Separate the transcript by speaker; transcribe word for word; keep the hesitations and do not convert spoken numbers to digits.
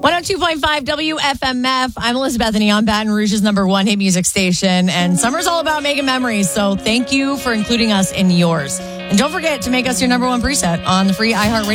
Speaker 1: one oh two point five W F M F. I'm Elizabeth Bethany on Baton Rouge's number one hit music station. And summer's all about making memories. So thank you for including us in yours. And don't forget to make us your number one preset on the free iHeartRadio